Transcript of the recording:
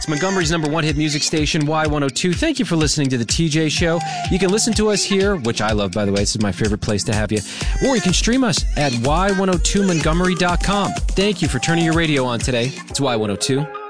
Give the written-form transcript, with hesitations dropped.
It's Montgomery's number one hit music station, Y102. Thank you for listening to The TJ Show. You can listen to us here, which I love, by the way. This is my favorite place to have you. Or you can stream us at Y102Montgomery.com. Thank you for turning your radio on today. It's Y102.